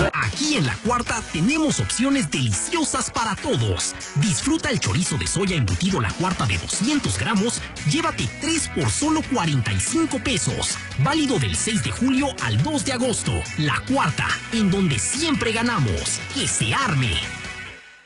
Aquí en La Cuarta tenemos opciones deliciosas para todos. Disfruta el chorizo de soya embutido La Cuarta de 200 gramos. Llévate 3 por solo 45 pesos. Válido del 6 de julio al 2 de agosto. La Cuarta, en donde siempre ganamos. ¡Que se arme!